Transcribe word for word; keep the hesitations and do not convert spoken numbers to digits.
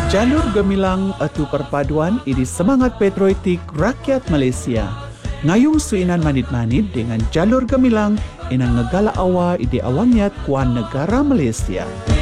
Jalur Gemilang atu perpaduan idi semangat patriotik rakyat Malaysia. Ngayung suinan manit-manit dengan Jalur Gemilang inang negala awa idi awaniat kuan negara Malaysia.